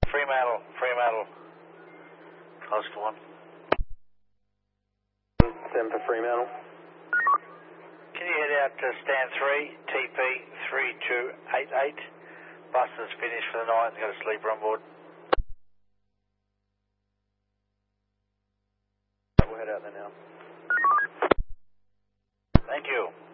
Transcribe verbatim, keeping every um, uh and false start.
Fremantle, Fremantle. Oscar one. seven for Fremantle. Can you head out to stand three, T P three two eight eight? Bus is finished for the night and got a sleeper on board. We'll head out there now. Thank you.